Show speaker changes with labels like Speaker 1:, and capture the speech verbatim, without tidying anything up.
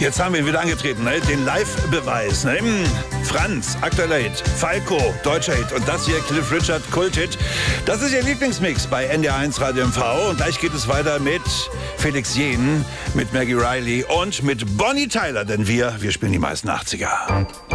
Speaker 1: Jetzt haben wir ihn wieder angetreten, ne? Den Live-Beweis. Ne? Franz, aktueller Hit. Falco, deutscher Hit. Und das hier, Cliff Richard, Kult-Hit. Das ist Ihr Lieblingsmix bei N D R eins Radio M V. Und gleich geht es weiter mit Felix Jähn, mit Maggie Reilly und mit Bonnie Tyler. Denn wir, wir spielen die meisten achtziger.